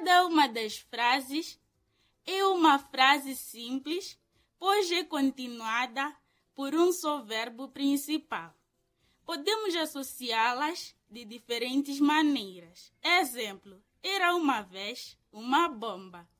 Cada uma das frases é uma frase simples, pois é continuada por um só verbo principal. Podemos associá-las de diferentes maneiras. Exemplo, era uma vez uma bomba.